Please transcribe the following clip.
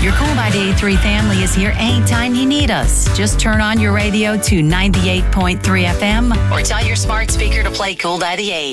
Your Cool 98.3 family is here anytime you need us. Just turn on your radio to 98.3 FM or tell your smart speaker to play Cool 98.